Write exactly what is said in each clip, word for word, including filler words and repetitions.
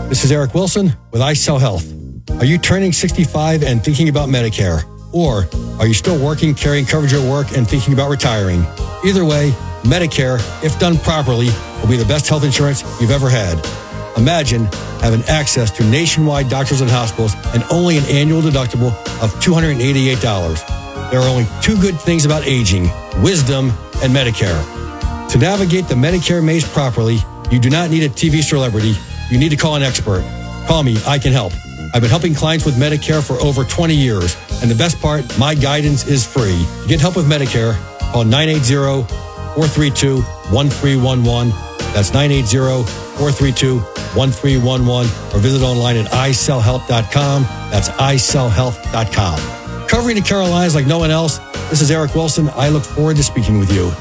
This is Eric Wilson with iCell Health. Are you turning sixty-five and thinking about Medicare? Or are you still working, carrying coverage at work, and thinking about retiring? Either way, Medicare, if done properly, will be the best health insurance you've ever had. Imagine having access to nationwide doctors and hospitals and only an annual deductible of two hundred eighty-eight dollars. There are only two good things about aging: wisdom and Medicare. To navigate the Medicare maze properly, you do not need a T V celebrity. You need to call an expert. Call me, I can help. I've been helping clients with Medicare for over twenty years, and the best part, my guidance is free. To get help with Medicare, call nine eight zero, four three two, one three one one. That's nine eight zero, four three two, one three one one, or visit online at i cell health dot com. That's i cell health dot com. Covering the Carolinas like no one else, this is Eric Wilson. I look forward to speaking with you.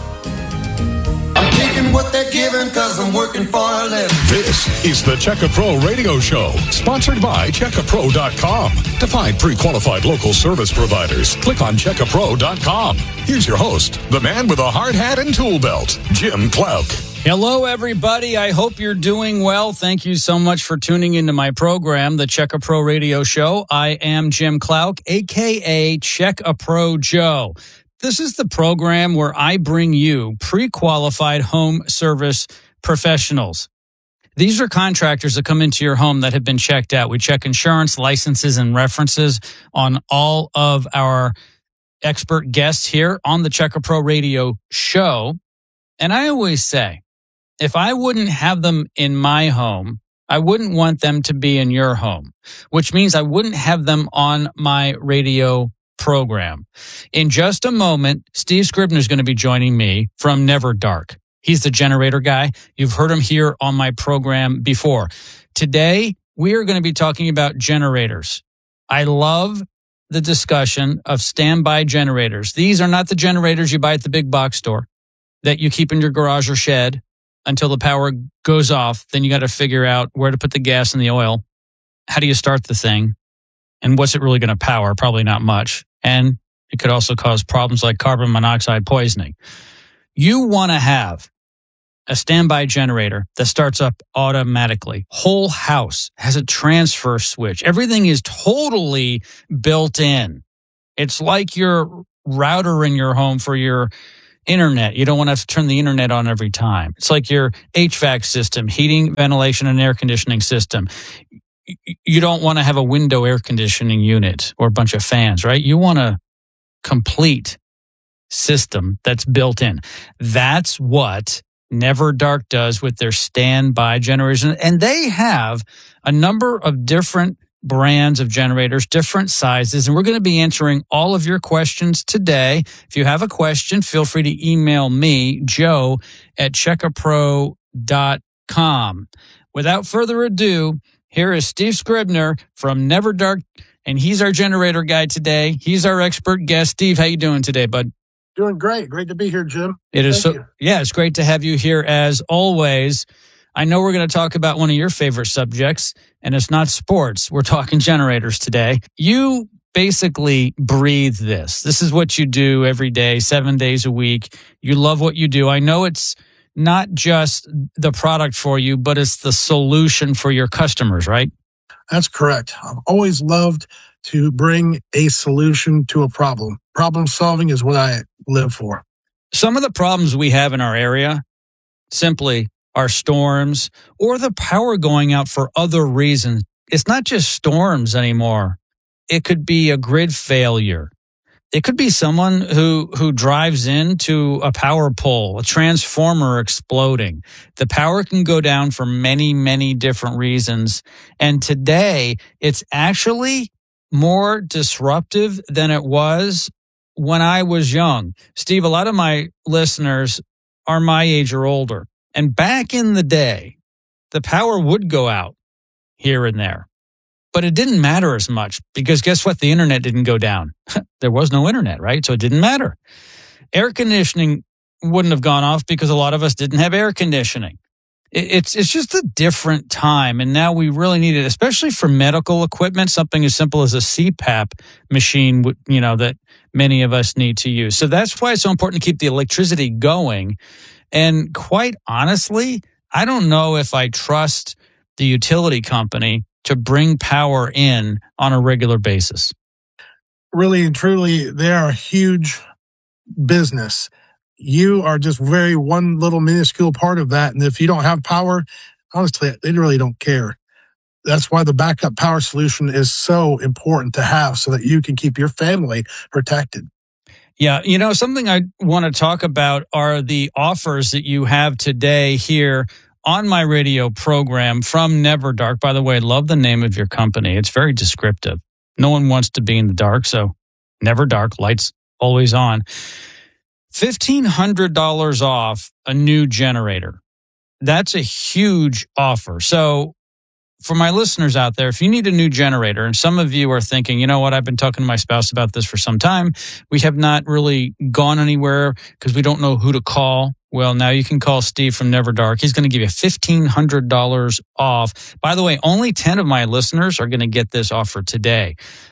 I'm taking what they're giving because I'm working for a living. This is the Checka Pro Radio Show, sponsored by Checka Pro dot com. To find pre-qualified local service providers, click on Checka Pro dot com. Here's your host, the man with a hard hat and tool belt, Jim Clouk. Hello, everybody. I hope you're doing well. Thank you so much for tuning into my program, the Checka Pro Radio Show. I am Jim Clouk, a k a. Checka Pro Joe. This is the program where I bring you pre-qualified home service professionals. These are contractors that come into your home that have been checked out. We check insurance, licenses, and references on all of our expert guests here on the Checka Pro Radio Show. And I always say, if I wouldn't have them in my home, I wouldn't want them to be in your home, which means I wouldn't have them on my radio program. In just a moment, Steve Scribner is going to be joining me from Never Dark. He's the generator guy. You've heard him here on my program before. Today, we are going to be talking about generators. I love the discussion of standby generators. These are not the generators you buy at the big box store that you keep in your garage or shed until the power goes off. Then you got to figure out where to put the gas and the oil. How do you start the thing? And what's it really going to power? Probably not much. And it could also cause problems like carbon monoxide poisoning. You want to have a standby generator that starts up automatically. Whole house has a transfer switch. Everything is totally built in. It's like your router in your home for your internet. You don't want to have to turn the internet on every time. It's like your H V A C system, heating, ventilation, and air conditioning system. You don't want to have a window air conditioning unit or a bunch of fans, right? You want a complete system that's built in. That's what Never Dark does with their standby generators. And they have a number of different brands of generators, different sizes, and we're going to be answering all of your questions today. If you have a question, feel free to email me, Joe, at Checka Pro dot com. Without further ado, here is Steve Scribner from Never Dark, and he's our generator guy today. He's our expert guest. Steve, how you doing today, bud? Doing great. Great to be here, Jim. It is Thank so. you. Yeah, it's great to have you here as always. I know we're going to talk about one of your favorite subjects, and it's not sports. We're talking generators today. You basically breathe this. This is what you do every day, seven days a week. You love what you do. I know it's not just the product for you, but it's the solution for your customers, right? That's correct. I've always loved to bring a solution to a problem. Problem solving is what I live for. Some of the problems we have in our area simply are storms or the power going out for other reasons. It's not just storms anymore. It could be a grid failure. It could be someone who, who drives into a power pole, a transformer exploding. The power can go down for many, many different reasons. And today, it's actually more disruptive than it was when I was young. Steve, a lot of my listeners are my age or older. And back in the day, the power would go out here and there. But it didn't matter as much because guess what? The internet didn't go down. There was no internet, right? So it didn't matter. Air conditioning wouldn't have gone off because a lot of us didn't have air conditioning. It's it's just a different time. And now we really need it, especially for medical equipment, something as simple as a C PAP machine, you know, that many of us need to use. So that's why it's so important to keep the electricity going. And quite honestly, I don't know if I trust the utility company to bring power in on a regular basis? Really and truly, they are a huge business. You are just very one little minuscule part of that. And if you don't have power, honestly, they really don't care. That's why the backup power solution is so important to have so that you can keep your family protected. Yeah, you know, something I want to talk about are the offers that you have today here on my radio program from Never Dark. By the way, I love the name of your company. It's very descriptive. No one wants to be in the dark, so Never Dark, lights always on. fifteen hundred dollars off a new generator. That's a huge offer. So for my listeners out there, if you need a new generator, and some of you are thinking, you know what, I've been talking to my spouse about this for some time. We have not really gone anywhere because we don't know who to call. Well, now you can call Steve from Never Dark. He's going to give you fifteen hundred dollars off. By the way, only ten of my listeners are going to get this offer today.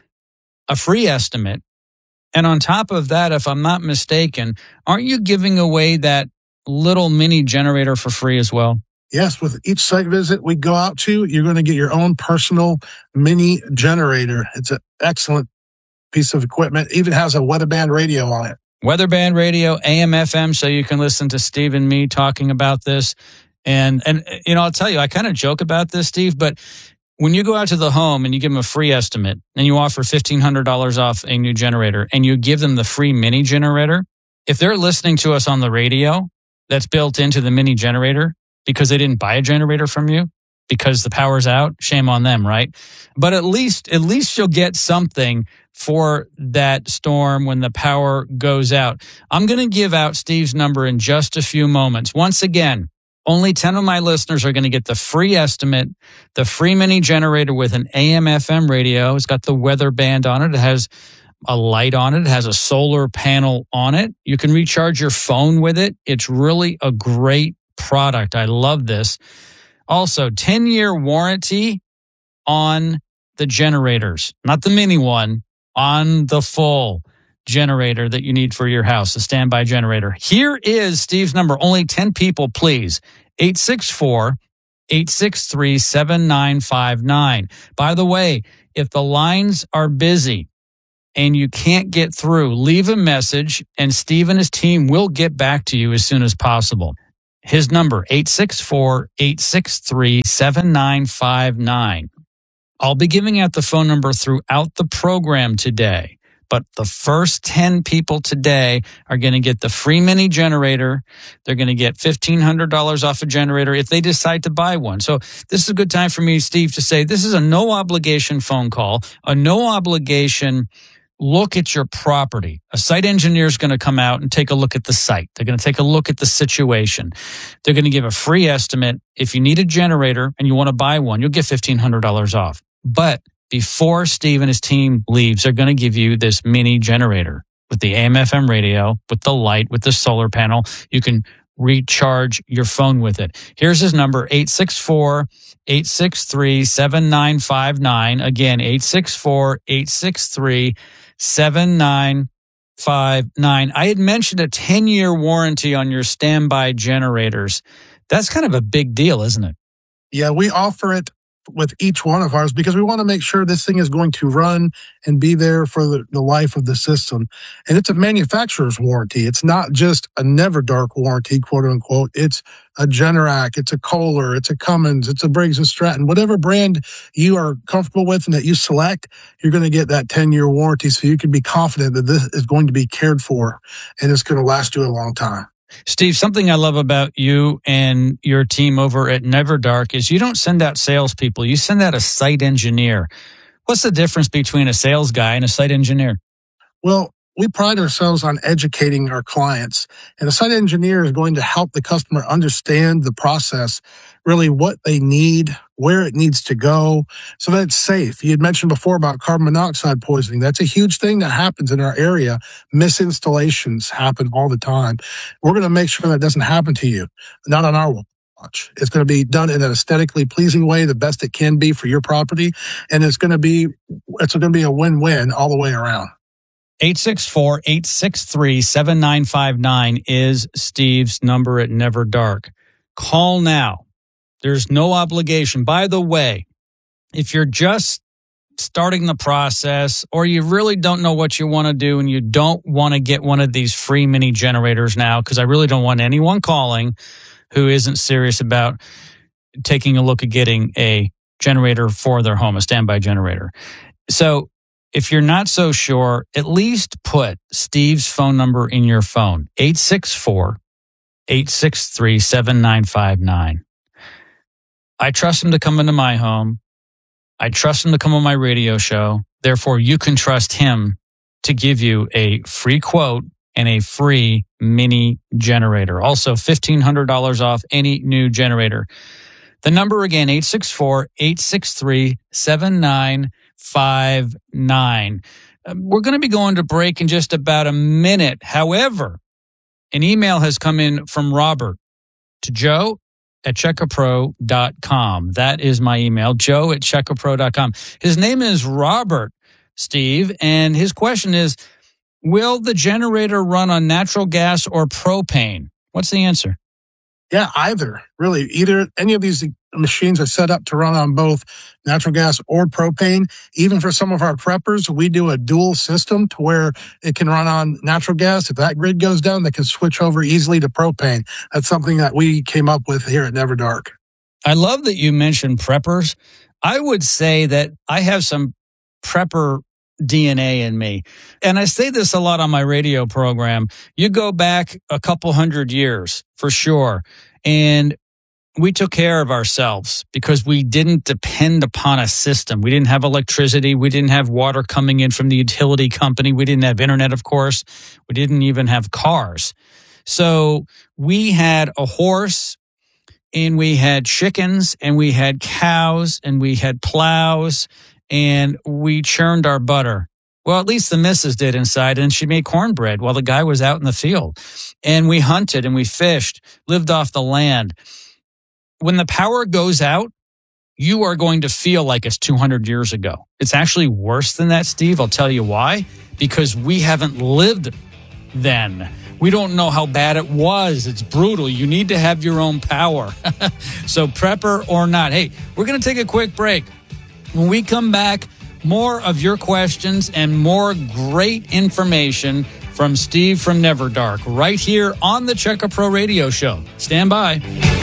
A free estimate. And on top of that, if I'm not mistaken, aren't you giving away that little mini generator for free as well? Yes, with each site visit we go out to, you're going to get your own personal mini generator. It's an excellent piece of equipment. It even has a weatherband radio on it. Weatherband radio, A M F M, so you can listen to Steve and me talking about this. And, and you know, I'll tell you, I kind of joke about this, Steve, but when you go out to the home and you give them a free estimate and you offer fifteen hundred dollars off a new generator and you give them the free mini generator, if they're listening to us on the radio that's built into the mini generator, because they didn't buy a generator from you because the power's out, shame on them, right? But at least, at least you'll get something for that storm when the power goes out. I'm going to give out Steve's number in just a few moments. Once again, only ten of my listeners are going to get the free estimate, the free mini generator with an A M F M radio. It's got the weather band on it. It has a light on it. It has a solar panel on it. You can recharge your phone with it. It's really a great product. I love this. Also, ten-year warranty on the generators, not the mini one, on the full generator that you need for your house, a standby generator. Here is Steve's number. Only ten people, please. eight six four, eight six three, seven nine five nine. By the way, if the lines are busy and you can't get through, leave a message and Steve and his team will get back to you as soon as possible. His number, eight six four, eight six three, seven nine five nine. I'll be giving out the phone number throughout the program today, but the first ten people today are going to get the free mini generator. They're going to get fifteen hundred dollars off a generator if they decide to buy one. So this is a good time for me, Steve, to say this is a no-obligation phone call, a no-obligation look at your property. A site engineer is going to come out and take a look at the site. They're going to take a look at the situation. They're going to give a free estimate. If you need a generator and you want to buy one, you'll get fifteen hundred dollars off. But before Steve and his team leaves, they're going to give you this mini generator with the A M F M radio, with the light, with the solar panel. You can recharge your phone with it. Here's his number, eight six four, eight six three, seven nine five nine. Again, eight six four, eight six three, seven nine five nine. I had mentioned a ten-year warranty on your standby generators. That's kind of a big deal, isn't it? Yeah, we offer it with each one of ours because we want to make sure this thing is going to run and be there for the, the life of the system. And it's a manufacturer's warranty. It's not just a Never Dark warranty, quote unquote. It's a Generac, it's a Kohler, it's a Cummins, it's a Briggs and Stratton. Whatever brand you are comfortable with and that you select, you're going to get that ten-year warranty so you can be confident that this is going to be cared for and it's going to last you a long time. Steve, something I love about you and your team over at Never Dark is you don't send out salespeople. You send out a site engineer. What's the difference between a sales guy and a site engineer? Well, we pride ourselves on educating our clients, and a site engineer is going to help the customer understand the process, really what they need, where it needs to go, so that it's safe. You had mentioned before about carbon monoxide poisoning. That's a huge thing that happens in our area. Misinstallations happen all the time. We're going to make sure that doesn't happen to you, not on our watch. It's going to be done in an aesthetically pleasing way, the best it can be for your property, and it's going to be it's going to be a win-win all the way around. eight six four, eight six three, seven nine five nine is Steve's number at Never Dark. Call now. There's no obligation. By the way, if you're just starting the process or you really don't know what you want to do and you don't want to get one of these free mini generators now, because I really don't want anyone calling who isn't serious about taking a look at getting a generator for their home, a standby generator. So if you're not so sure, at least put Steve's phone number in your phone, eight six four, eight six three, seven nine five nine. I trust him to come into my home. I trust him to come on my radio show. Therefore, you can trust him to give you a free quote and a free mini generator. Also, fifteen hundred dollars off any new generator. The number again, eight six four, eight six three, seven nine five nine. We're going to be going to break in just about a minute. However, an email has come in from Robert to Joe at checkapro dot com. That is my email, joe at checkapro dot com. His name is Robert, Steve, and his question is, will the generator run on natural gas or propane? What's the answer? Yeah, either. Really, either any of these machines are set up to run on both natural gas or propane. Even for some of our preppers, we do a dual system to where it can run on natural gas. If that grid goes down, they can switch over easily to propane. That's something that we came up with here at Never Dark. I love that you mentioned preppers. I would say that I have some prepper D N A in me. And I say this a lot on my radio program. You go back a couple hundred years for sure. And we took care of ourselves because we didn't depend upon a system. We didn't have electricity. We didn't have water coming in from the utility company. We didn't have internet, of course. We didn't even have cars. So we had a horse and we had chickens and we had cows and we had plows and we churned our butter. Well, at least the missus did inside, and she made cornbread while the guy was out in the field. And we hunted and we fished, lived off the land. When the power goes out, you are going to feel like it's two hundred years ago. It's actually worse than that, Steve. I'll tell you why. Because we haven't lived then. We don't know how bad it was. It's brutal. You need to have your own power. So prepper or not. Hey, we're going to take a quick break. When we come back, more of your questions and more great information from Steve from Never Dark right here on the Check A Pro Radio Show. Stand by.